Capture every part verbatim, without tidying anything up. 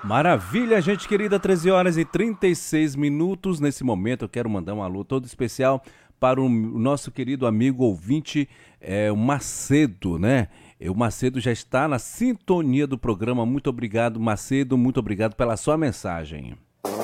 Maravilha, gente querida, treze horas e trinta e seis minutos. Nesse momento eu quero mandar um alô todo especial para o nosso querido amigo ouvinte, é, o Macedo, né? E o Macedo já está na sintonia do programa. Muito obrigado, Macedo, muito obrigado pela sua mensagem.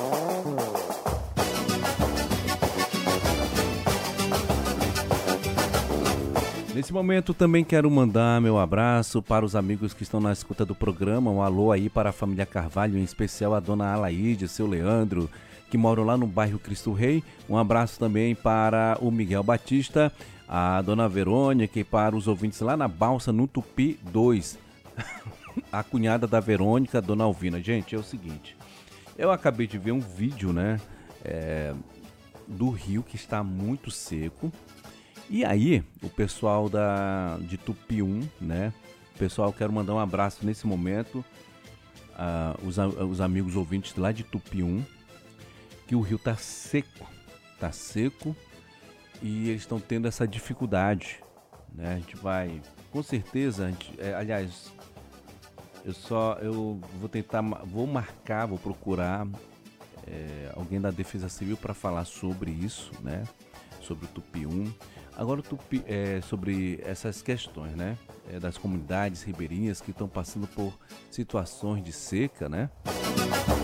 Nesse momento também quero mandar meu abraço para os amigos que estão na escuta do programa. Um alô aí para a família Carvalho, em especial a dona Alaide, seu Leandro, que moram lá no bairro Cristo Rei. Um abraço também para o Miguel Batista, a dona Verônica e para os ouvintes lá na Balsa, no Tupi dois. A cunhada da Verônica, a dona Alvina. Gente, é o seguinte, eu acabei de ver um vídeo, né, é, do rio que está muito seco. E aí, o pessoal da, de Tupi um, né? Pessoal, quero mandar um abraço nesse momento, uh, os, os amigos ouvintes lá de Tupi um, que o rio tá seco, tá seco e eles estão tendo essa dificuldade, né? A gente vai, com certeza, a gente, é, aliás, eu só, eu vou tentar, vou marcar, vou procurar é, alguém da Defesa Civil para falar sobre isso, né? Sobre o Tupi um. Agora, Tupi, é, sobre essas questões, né? É, das comunidades ribeirinhas que estão passando por situações de seca, né?